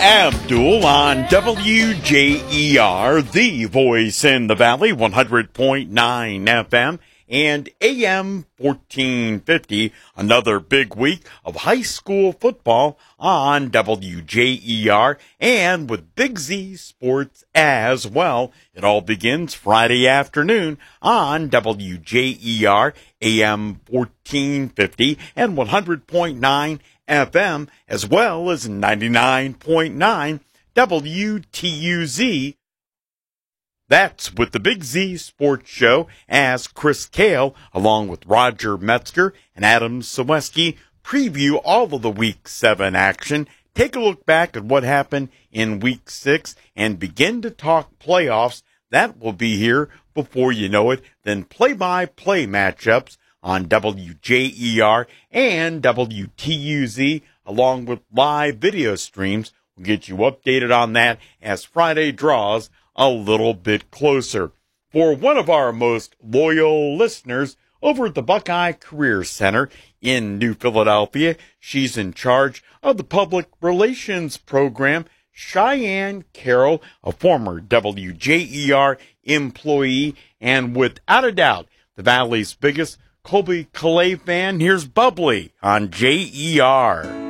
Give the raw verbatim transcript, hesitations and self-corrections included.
Abdul on W J E R, the voice in the valley, one hundred point nine F M and A M fourteen fifty. Another big week of high school football on W J E R and with Big Z Sports as well. It all begins Friday afternoon on W J E R, A M fourteen fifty and one hundred point nine F M, as well as ninety-nine point nine W T U Z. That's with the Big Z Sports Show as Chris Kale, along with Roger Metzger and Adam Saweski, preview all of the Week seven action, take a look back at what happened in Week six, and begin to talk playoffs. That will be here before you know it. Then play-by-play matchups on W J E R and W T U Z, along with live video streams. We'll get you updated on that as Friday draws a little bit closer. For one of our most loyal listeners over at the Buckeye Career Center in New Philadelphia, she's in charge of the public relations program, Cheyenne Carroll, a former W J E R employee, and without a doubt, the Valley's biggest Colby Calais fan. Here's Bubbly on J E R.